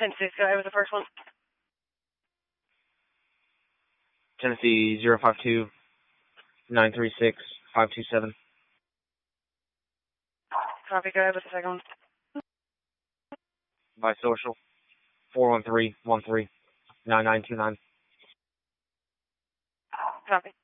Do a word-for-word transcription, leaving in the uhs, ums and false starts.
ten six, go ahead with the first one. Tennessee zero five two nine three six five two seven. Copy, go ahead with the second one. By social four one three one three nine nine two nine. Copy.